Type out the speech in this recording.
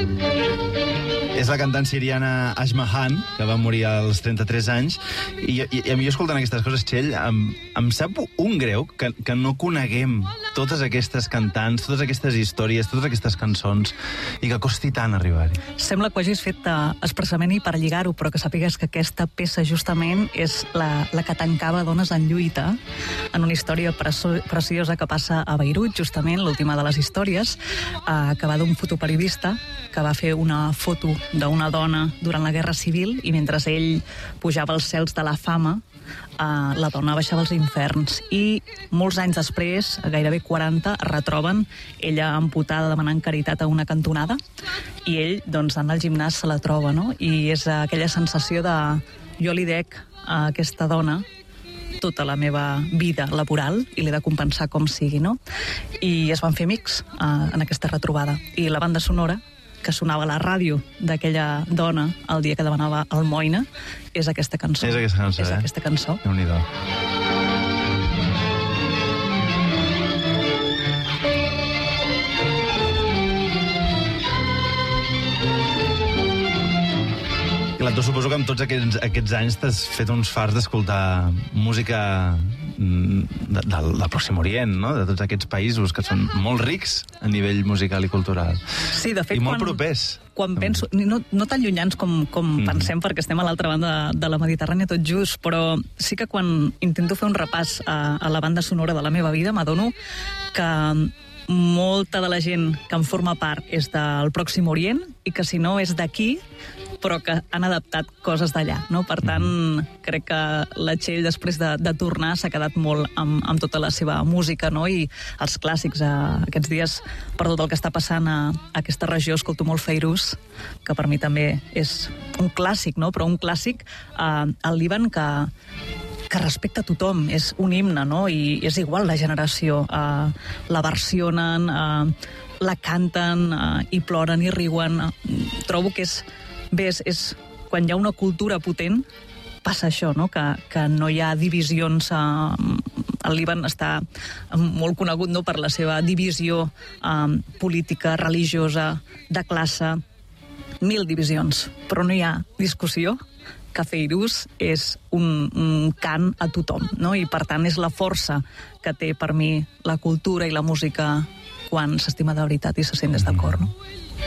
És la cantant siriana Ashmahan, que va morir als 33 anys, i a mi escoltant aquestes coses, Txell, em sap un greu que no coneguem totes aquestes cantants, totes aquestes històries, totes aquestes cançons, i que costi tant arribar-hi. Sembla que ho hagis fet expressament i per lligar-ho, però que sàpigues que aquesta peça justament és la que tancava Dones en lluita, en una història preciosa que passa a Beirut, justament, l'última de les històries, que va d'un fotoperiodista que va fer una foto d'una dona durant la Guerra Civil i mentre ell pujava als cels de la fama, la dona baixava als inferns. I molts anys després, gairebé 40, es retroben ella amputada demanant caritat a una cantonada i ell, doncs, en el gimnàs se la troba, no? I és aquella sensació de jo li dec a aquesta dona tota la meva vida laboral i l'he de compensar com sigui, no? I es van fer amics en aquesta retrobada. I la banda sonora que sonava a la ràdio d'aquella dona el dia que demanava almoina és aquesta cançó. És aquesta cançó, aquesta cançó. Déu-n'hi-do. Clar, tu suposo que amb tots aquests anys t'has fet uns fars d'escoltar música del Pròxim Orient, no? De tots aquests països que són molt rics a nivell musical i cultural. Sí, de fet, i molt propers. Quan penso, no tan llunyans com pensem, perquè estem a l'altra banda de la Mediterrània tot just, però sí que quan intento fer un repàs a la banda sonora de la meva vida, m'adono que molta de la gent que en forma part és del Pròxim Orient i que si no és d'aquí, però que han adaptat coses d'allà, no? Per tant, crec que la Txell, després de tornar, s'ha quedat molt amb tota la seva música, no? I els clàssics. Aquests dies, per tot el que està passant a aquesta regió, escolto molt Fairuz, que per mi també és un clàssic, no? Però un clàssic al Líban que respecta a tothom, és un himne, no? I és igual la generació. La versionen, la canten, i ploren, i riuen. Trobo que és quan hi ha una cultura potent, passa això, no? Que no hi ha divisions. El Líban està molt conegut, no? Per la seva divisió política, religiosa, de classe, 1000 divisions, però no hi ha discussió que Fairuz és un cant a tothom, no? I per tant és la força que té per mi la cultura i la música quan s'estima de veritat i se sent des del cor, no?